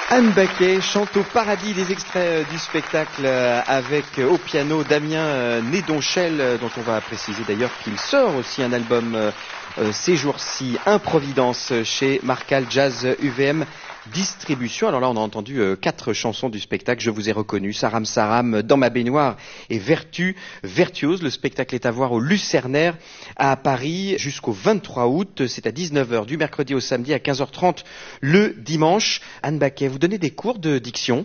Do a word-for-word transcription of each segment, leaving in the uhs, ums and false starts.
Anne Baquet chante au paradis, des extraits du spectacle avec au piano Damien Nédonchel, dont on va préciser d'ailleurs qu'il sort aussi un album ces jours-ci, Improvidence, chez Marcal Jazz U V M Distribution. Alors là, on a entendu euh, quatre chansons du spectacle. Je vous ai reconnu, Saram Saram, Dans ma baignoire et Vertu, Vertuose. Le spectacle est à voir au Lucernaire à Paris jusqu'au vingt-trois août. C'est à dix-neuf heures du mercredi au samedi, à quinze heures trente le dimanche. Anne Baquet, vous donnez des cours de diction?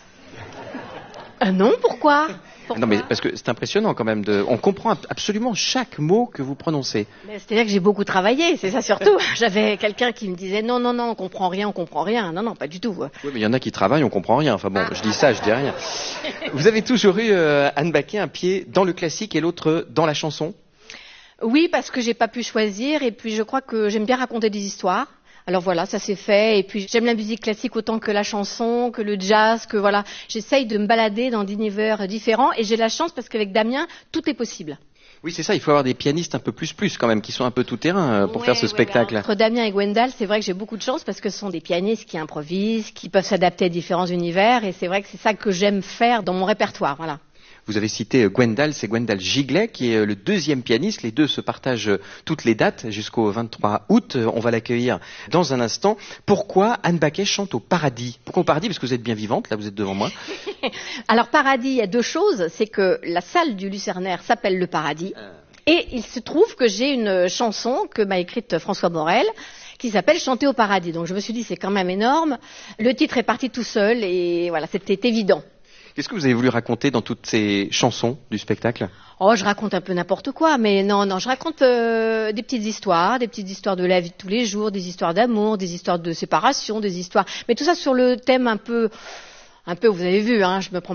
Ah non, pourquoi? Pourquoi? Non mais parce que c'est impressionnant quand même, de... on comprend absolument chaque mot que vous prononcez. C'est-à-dire que j'ai beaucoup travaillé, c'est ça surtout. J'avais quelqu'un qui me disait non, non, non, on comprend rien, on comprend rien. Non, non, pas du tout. Oui, mais il y en a qui travaillent, on comprend rien. Enfin bon, je dis ça, je dis rien. Vous avez toujours eu, euh, Anne Baquet, un pied dans le classique et l'autre dans la chanson? Oui, parce que j'ai pas pu choisir et puis je crois que j'aime bien raconter des histoires. Alors voilà, ça s'est fait. Et puis j'aime la musique classique autant que la chanson, que le jazz, que voilà. J'essaye de me balader dans d'univers différents et j'ai la chance parce qu'avec Damien, tout est possible. Oui, c'est ça, il faut avoir des pianistes un peu plus plus quand même, qui sont un peu tout-terrain pour ouais, faire ce ouais, spectacle. Ouais. Entre Damien et Gwendal, c'est vrai que j'ai beaucoup de chance parce que ce sont des pianistes qui improvisent, qui peuvent s'adapter à différents univers et c'est vrai que c'est ça que j'aime faire dans mon répertoire, voilà. Vous avez cité Gwendal, c'est Gwendal Giglet qui est le deuxième pianiste. Les deux se partagent toutes les dates jusqu'au vingt-trois août. On va l'accueillir dans un instant. Pourquoi Anne Baquet chante au paradis? Pourquoi au paradis? Parce que vous êtes bien vivante, là vous êtes devant moi. Alors paradis, il y a deux choses. C'est que la salle du Lucernaire s'appelle le Paradis. Et il se trouve que j'ai une chanson que m'a écrite François Morel qui s'appelle Chanter au paradis. Donc je me suis dit c'est quand même énorme. Le titre est parti tout seul et voilà, c'était évident. Qu'est-ce que vous avez voulu raconter dans toutes ces chansons du spectacle? Oh, je raconte un peu n'importe quoi, mais non, non, je raconte euh, des petites histoires, des petites histoires de la vie de tous les jours, des histoires d'amour, des histoires de séparation, des histoires, mais tout ça sur le thème un peu, un peu, vous avez vu, hein, je me prends